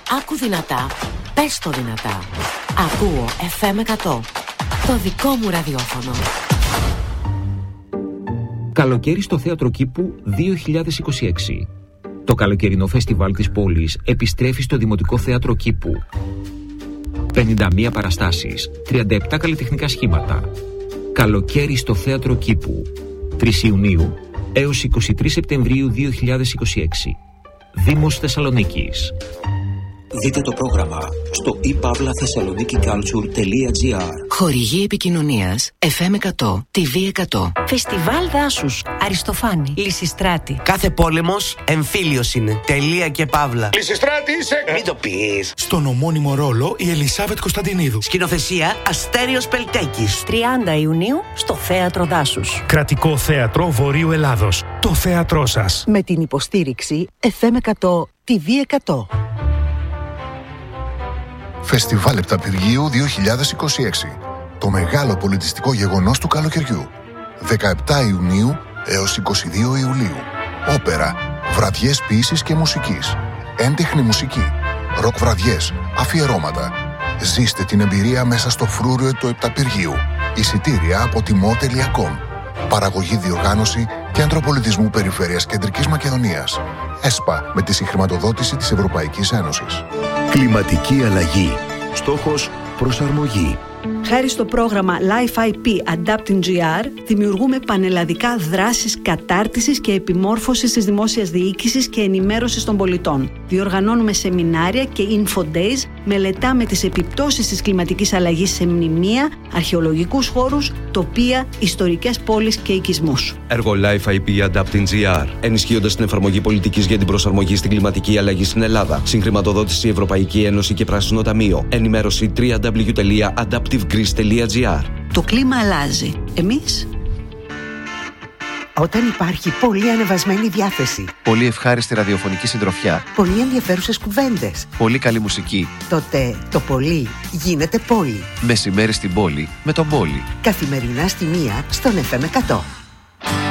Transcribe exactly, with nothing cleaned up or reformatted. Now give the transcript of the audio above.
Άκου δυνατά, πες το δυνατά. Ακούω εφ εμ εκατό. Το δικό μου ραδιόφωνο. Καλοκαίρι στο Θέατρο Κήπου δύο χιλιάδες είκοσι έξι. Το καλοκαιρινό φεστιβάλ της πόλης επιστρέφει στο Δημοτικό Θέατρο Κήπου. πενήντα μία παραστάσεις, τριάντα επτά καλλιτεχνικά σχήματα. Καλοκαίρι στο Θέατρο Κήπου. τρεις Ιουνίου έως είκοσι τρεις Σεπτεμβρίου δύο χιλιάδες είκοσι έξι. Δήμος Θεσσαλονίκης. Δείτε το πρόγραμμα στο i pavla thessaloniki culture τελεία gr. Χορηγή επικοινωνίας εφ εμ εκατό, τι βι εκατό. Φεστιβάλ Δάσους, Αριστοφάνη, Λυσιστράτη. Κάθε πόλεμος εμφύλιος είναι. Τελεία και παύλα. Λυσιστράτη είσαι! Μην το πεις. Στον ομώνυμο ρόλο η Ελισάβετ Κωνσταντινίδου. Σκηνοθεσία Αστέριος Πελτέκης. τριάντα Ιουνίου στο Θέατρο Δάσους. Κρατικό Θέατρο Βορείου Ελλάδος. Το θέατρό σας. Με την υποστήριξη εφ εμ εκατό, τι βι εκατό. Φεστιβάλ Επταπηργίου δύο χιλιάδες είκοσι έξι. Το μεγάλο πολιτιστικό γεγονός του καλοκαιριού. δεκαεπτά Ιουνίου έως είκοσι δύο Ιουλίου. Όπερα, βραδιές ποίησης και μουσικής. Έντεχνη μουσική, ροκ βραδιές, αφιερώματα. Ζήστε την εμπειρία μέσα στο φρούριο του Επταπηργίου. Εισιτήρια από τιμό τελεία κομ. Παραγωγή, διοργάνωση, Κέντρο Πολιτισμού Περιφέρειας Κεντρικής Μακεδονίας. ΕΣΠΑ, με τη συγχρηματοδότηση της Ευρωπαϊκής Ένωσης. Κλιματική αλλαγή. Στόχος προσαρμογή. Χάρη στο πρόγραμμα Life άι πι Adapting τζι αρ δημιουργούμε πανελλαδικά δράσεις κατάρτισης και επιμόρφωσης της δημόσιας διοίκησης και ενημέρωσης των πολιτών. Διοργανώνουμε σεμινάρια και info days, μελετάμε τις επιπτώσεις της κλιματικής αλλαγής σε μνημεία, αρχαιολογικούς χώρους, τοπία, ιστορικές πόλεις και οικισμούς. Έργο Life άι πι Adapting τζι αρ, ενισχύοντας την εφαρμογή πολιτικής για την προσαρμογή στην κλιματική αλλαγή στην Ελλάδα. Συγχρηματοδότηση Ευρωπαϊκή Ένωση και Πράσινο Ταμείο. Ενημέρωση double-u double-u double-u τελεία adaptive greece τελεία gr. Το κλίμα αλλάζει. Εμείς... Όταν υπάρχει πολύ ανεβασμένη διάθεση, πολύ ευχάριστη ραδιοφωνική συντροφιά, πολύ ενδιαφέρουσες κουβέντες, πολύ καλή μουσική, τότε το πολύ γίνεται πόλη. Μεσημέρι στην πόλη με τον Πόλη. Καθημερινά στη μία στον εφ εμ εκατό.